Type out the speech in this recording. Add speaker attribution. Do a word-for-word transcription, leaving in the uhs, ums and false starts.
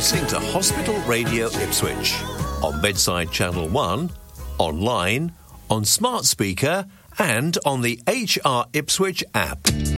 Speaker 1: listening to Hospital Radio Ipswich on Bedside Channel one, online, on smart speaker and on the H R Ipswich app.